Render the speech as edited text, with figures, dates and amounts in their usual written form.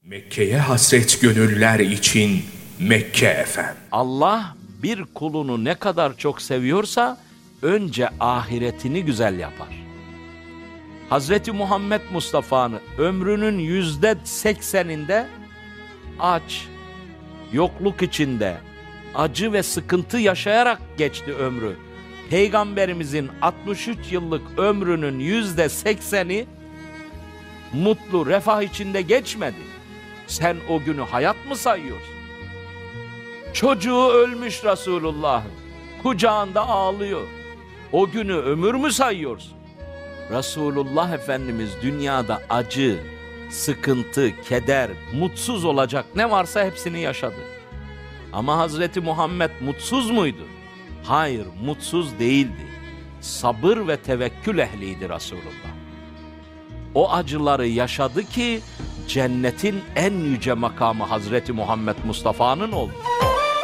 Mekke'ye hasret gönüller için Mekke efem. Allah bir kulunu ne kadar çok seviyorsa önce ahiretini güzel yapar. Hazreti Muhammed Mustafa'nın ömrünün %80'inde aç, yokluk içinde, acı ve sıkıntı yaşayarak geçti ömrü. Peygamberimizin 63 yıllık ömrünün %80'i mutlu, refah içinde geçmedi. Sen o günü hayat mı sayıyorsun? Çocuğu ölmüş Resulullah'ın, kucağında ağlıyor. O günü ömür mü sayıyorsun? Resulullah Efendimiz dünyada acı, sıkıntı, keder, mutsuz olacak ne varsa hepsini yaşadı. Ama Hazreti Muhammed mutsuz muydu? Hayır, mutsuz değildi. Sabır ve tevekkül ehliydi Resulullah. O acıları yaşadı ki cennetin en yüce makamı Hazreti Muhammed Mustafa'nın oldu.